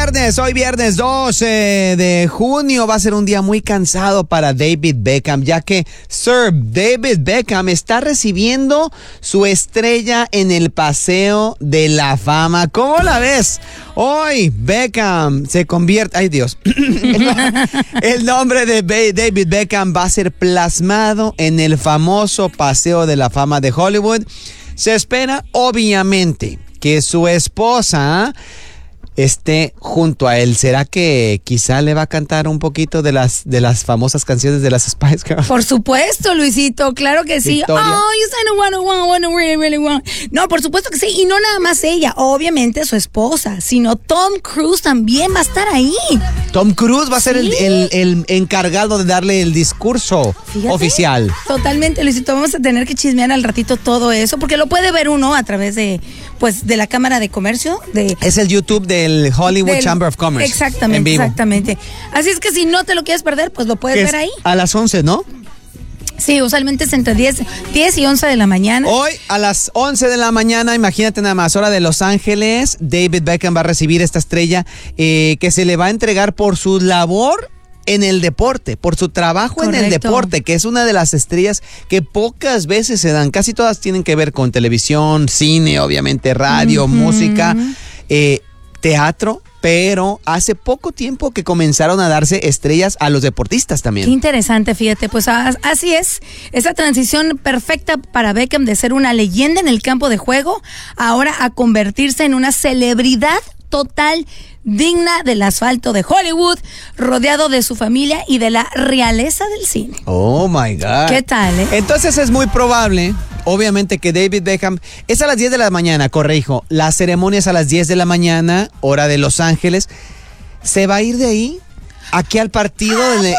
Hoy viernes 12 de junio va a ser un día muy cansado para David Beckham, ya que Sir David Beckham está recibiendo su estrella en el Paseo de la Fama. ¿Cómo la ves? Hoy Beckham se convierte... ¡Ay, Dios! El nombre de David Beckham va a ser plasmado en el famoso Paseo de la Fama de Hollywood. Se espera, obviamente, que su esposa esté junto a él. ¿Será que quizá le va a cantar un poquito de las famosas canciones de las Spice Girls? Por supuesto, Luisito, claro que sí. Victoria. Oh, you said really want. No, por supuesto que sí, y no nada más ella, obviamente su esposa, sino Tom Cruise también va a estar ahí. Tom Cruise va a ser el encargado de darle el discurso oficial. Totalmente, Luisito, vamos a tener que chismear al ratito todo eso, porque lo puede ver uno a través de la Cámara de Comercio. Es el YouTube del Hollywood Chamber of Commerce. Exactamente, en vivo. Exactamente. Así es que si no te lo quieres perder, pues lo puedes ver ahí. A las 11, ¿no? Sí, usualmente es entre 10 y 11 de la mañana. Hoy a las 11 de la mañana, imagínate nada más, hora de Los Ángeles, David Beckham va a recibir esta estrella que se le va a entregar por su labor en el deporte, por su trabajo. Correcto. En el deporte, que es una de las estrellas que pocas veces se dan. Casi todas tienen que ver con televisión, cine, obviamente, radio, música, teatro, pero hace poco tiempo que comenzaron a darse estrellas a los deportistas también. Qué interesante, fíjate, pues así es, esa transición perfecta para Beckham de ser una leyenda en el campo de juego, ahora a convertirse en una celebridad total, digna del asfalto de Hollywood, rodeado de su familia y de la realeza del cine. Oh my God. ¿Qué tal, Entonces es muy probable, obviamente, que David Beckham es a las 10 de la mañana, corrijo. La ceremonia es a las 10 de la mañana, hora de Los Ángeles. ¿Se va a ir de ahí? Aquí al partido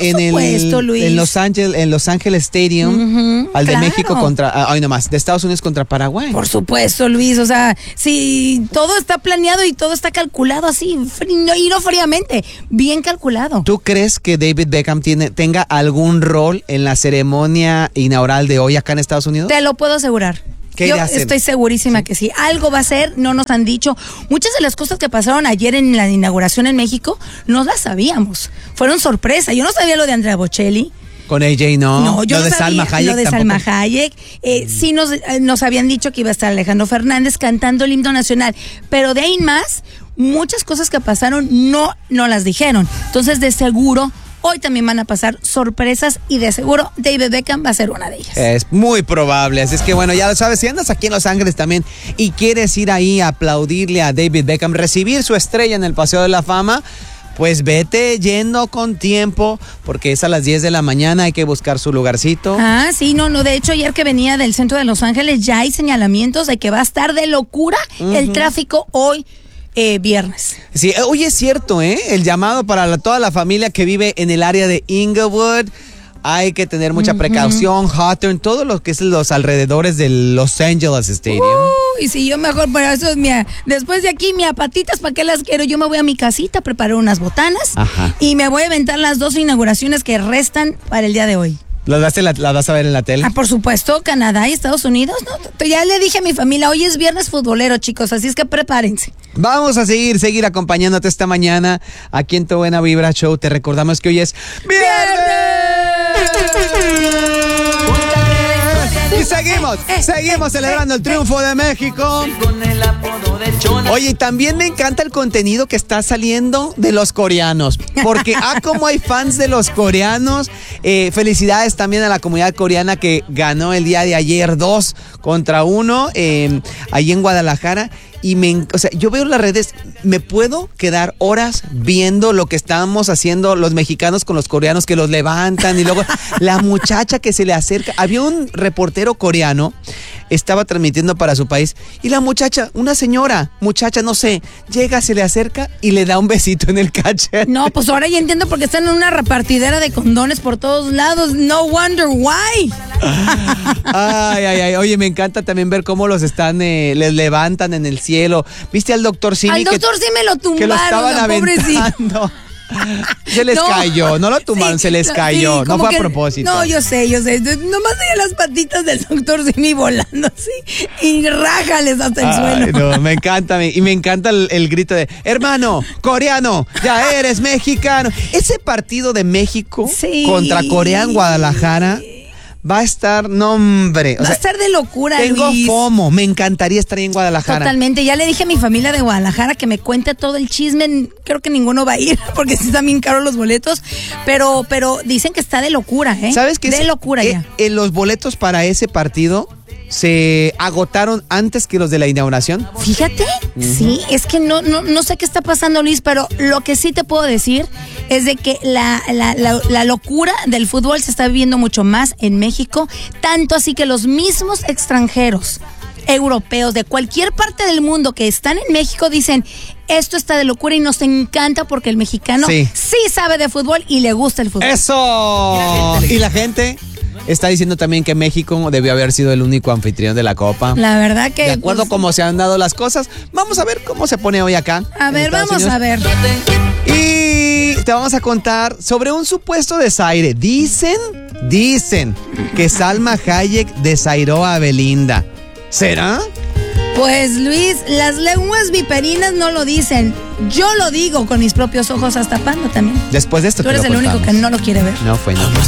en Los Ángeles Stadium, al de México de Estados Unidos contra Paraguay. Por supuesto, Luis, o sea, si todo está planeado y todo está calculado así, y no fríamente, bien calculado. ¿Tú crees que David Beckham tenga algún rol en la ceremonia inaugural de hoy acá en Estados Unidos? Te lo puedo asegurar. Yo estoy segurísima que sí. Algo va a ser, no nos han dicho. Muchas de las cosas que pasaron ayer en la inauguración en México, no las sabíamos. Fueron sorpresa. Yo no sabía lo de Andrea Bocelli. Con AJ no. Yo lo no de sabía, Salma Hayek. Lo de tampoco. Salma Hayek. Sí nos habían dicho que iba a estar Alejandro Fernández cantando el himno nacional. Pero de ahí en más, muchas cosas que pasaron no las dijeron. Entonces, de seguro, hoy también van a pasar sorpresas y de seguro David Beckham va a ser una de ellas. Es muy probable, así es que bueno, ya lo sabes, si andas aquí en Los Ángeles también y quieres ir ahí a aplaudirle a David Beckham, recibir su estrella en el Paseo de la Fama, pues vete yendo con tiempo, porque es a las 10 de la mañana, hay que buscar su lugarcito. Sí, no, de hecho ayer que venía del centro de Los Ángeles ya hay señalamientos de que va a estar de locura el tráfico hoy. Viernes. Sí, hoy es cierto, el llamado para toda la familia que vive en el área de Inglewood. Hay que tener mucha precaución, Hawthorne, todo lo que es los alrededores de Los Angeles Stadium. Y si yo mejor, para eso es después de aquí, mis patitas, ¿para qué las quiero? Yo me voy a mi casita, preparo unas botanas y me voy a aventar las 2 inauguraciones que restan para el día de hoy. ¿Las vas a ver en la tele? Por supuesto, Canadá y Estados Unidos. No, ya le dije a mi familia, hoy es viernes futbolero, chicos, así es que prepárense. Vamos a seguir acompañándote esta mañana aquí en Tu Buena Vibra Show. Te recordamos que hoy es ¡Viernes! Y seguimos celebrando el triunfo de México. Oye, y también me encanta el contenido que está saliendo de los coreanos, porque como hay fans de los coreanos. Felicidades también a la comunidad coreana que ganó el día de ayer 2-1 allí en Guadalajara. Y yo veo las redes, me puedo quedar horas viendo lo que estamos haciendo los mexicanos con los coreanos, que los levantan y luego la muchacha que se le acerca. Había un reportero coreano, estaba transmitiendo para su país, y la muchacha, una muchacha, no sé, llega, se le acerca y le da un besito en el cachete. No, pues ahora ya entiendo por qué están en una repartidera de condones por todos lados. No wonder why. Ay. Oye, me encanta también ver cómo los les levantan en el cielo. ¿Viste al doctor Simi? Al doctor Simi lo tumbaron, que lo estaban aventando. Se les cayó, no lo tumbaron, se les cayó, no fue a propósito. No, yo sé. Nomás veía las patitas del doctor Simi volando así y rájales hasta el suelo. No, me encanta, y me encanta el grito de, hermano, coreano, ya eres mexicano. Ese partido de México contra Corea en Guadalajara va a estar, no hombre. Va a estar de locura, Tengo Luis. FOMO, me encantaría estar ahí en Guadalajara. Totalmente, ya le dije a mi familia de Guadalajara que me cuente todo el chisme. Creo que ninguno va a ir porque sí están bien caros los boletos, pero dicen que está de locura, ¿eh? ¿Sabes qué? De locura ya. Los boletos para ese partido se agotaron antes que los de la inauguración. Fíjate, sí, es que no sé qué está pasando, Luis, pero lo que sí te puedo decir es de que la locura del fútbol se está viviendo mucho más en México, tanto así que los mismos extranjeros europeos de cualquier parte del mundo que están en México dicen, esto está de locura y nos encanta porque el mexicano sí sabe de fútbol y le gusta el fútbol. ¡Eso! Y la gente está diciendo también que México debió haber sido el único anfitrión de la Copa. La verdad que... De acuerdo a cómo se han dado las cosas, vamos a ver cómo se pone hoy acá. A ver, vamos a ver. Y te vamos a contar sobre un supuesto desaire. Dicen que Salma Hayek desairó a Belinda. ¿Será? Pues Luis, las lenguas viperinas no lo dicen. Yo lo digo con mis propios ojos hasta pando también. Después de esto tú eres el único que no lo quiere ver. No fue, no.